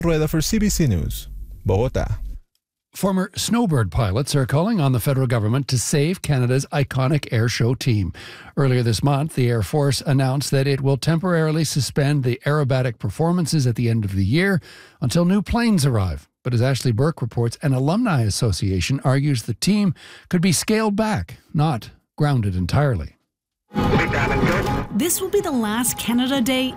Rueda for CBC News, Bogota. Former snowbird pilots are calling on the federal government to save Canada's iconic air show team. Earlier this month, the Air Force announced that it will temporarily suspend the aerobatic performances at the end of the year until new planes arrive. But as Ashley Burke reports, an alumni association argues the team could be scaled back, not grounded entirely. This will be the last Canada Day